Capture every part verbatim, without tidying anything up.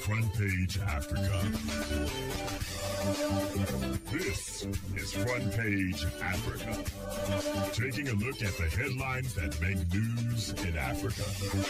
Front Page Africa. This is Front Page Africa. Taking a look at the headlines that make news in Africa.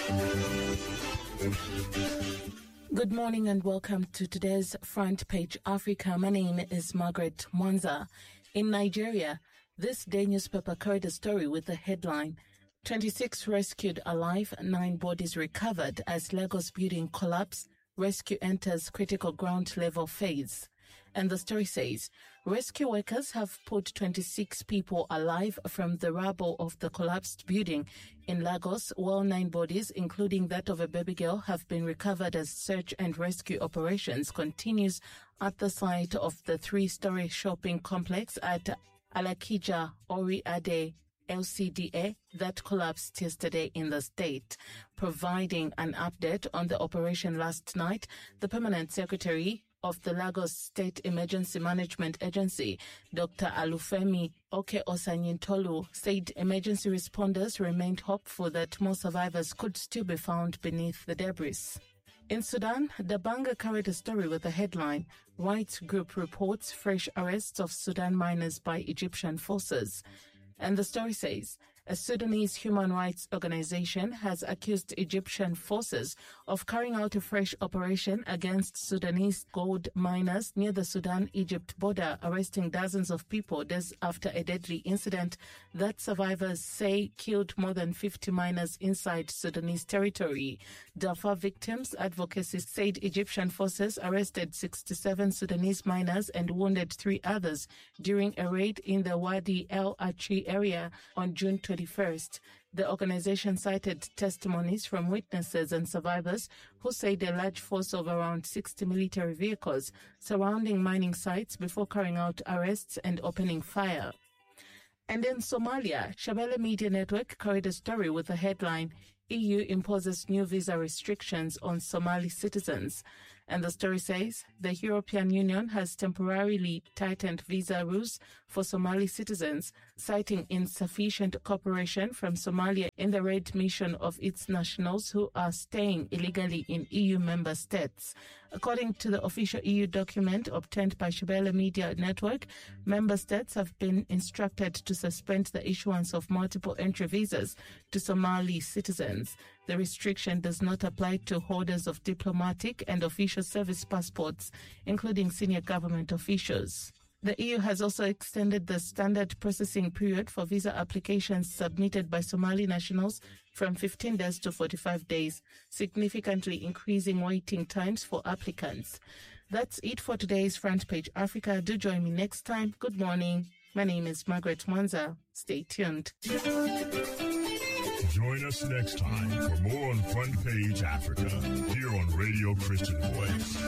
Good morning and welcome to today's Front Page Africa. My name is Margaret Mwanza. In Nigeria, this day newspaper carried a story with the headline, twenty-six rescued alive, nine bodies recovered as Lagos building collapse, rescue enters critical ground level phase. And the story says, rescue workers have pulled twenty-six people alive from the rubble of the collapsed building in Lagos, while nine bodies, including that of a baby girl, have been recovered as search and rescue operations continues at the site of the three-story shopping complex at Alakija Ori Ade L C D A that collapsed yesterday in the state. Providing an update on the operation last night, the permanent secretary of the Lagos State Emergency Management Agency, Doctor Alufemi Oke Osanyintolu, said emergency responders remained hopeful that more survivors could still be found beneath the debris. In Sudan, the Banga carried a story with the headline, Rights Group reports fresh arrests of Sudan miners by Egyptian forces. And the story says, a Sudanese human rights organization has accused Egyptian forces of carrying out a fresh operation against Sudanese gold miners near the Sudan-Egypt border, arresting dozens of people days after a deadly incident that survivors say killed more than fifty miners inside Sudanese territory. Darfur Victims Advocacy said Egyptian forces arrested sixty-seven Sudanese miners and wounded three others during a raid in the Wadi El Achi area on June twenty-first. The organization cited testimonies from witnesses and survivors who said a large force of around sixty military vehicles surrounding mining sites before carrying out arrests and opening fire. And in Somalia, Shabelle Media Network carried a story with the headline, E U imposes new visa restrictions on Somali citizens. And the story says, the European Union has temporarily tightened visa rules for Somali citizens, citing insufficient cooperation from Somalia in the raid mission of its nationals who are staying illegally in E U member states. According to the official E U document obtained by Shabelle Media Network, member states have been instructed to suspend the issuance of multiple entry visas to Somali citizens. The restriction does not apply to holders of diplomatic and official service passports, including senior government officials. The E U has also extended the standard processing period for visa applications submitted by Somali nationals from fifteen days to forty-five days, significantly increasing waiting times for applicants. That's it for today's Front Page Africa. Do join me next time. Good morning. My name is Margaret Mwanza. Stay tuned. Join us next time for more on Front Page Africa here on Radio Christian Voice.